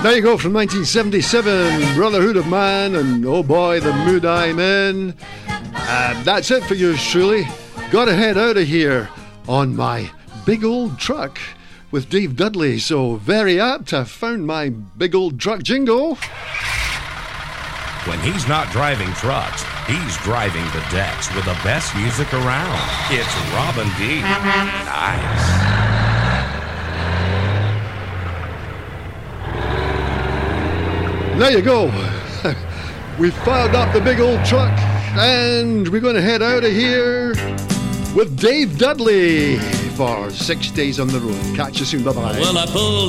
There you go, from 1977, Brotherhood of Man, and oh boy, the mood I'm in. That's it for yours truly. Gotta head out of here on my big old truck with Dave Dudley. So very apt, I found my big old truck jingle. When he's not driving trucks, he's driving the decks with the best music around. It's Robin D. Nice. There you go. We fired up the big old truck and we're going to head out of here with Dave Dudley for 6 days on the road. Catch you soon. Bye-bye. Well, I pulled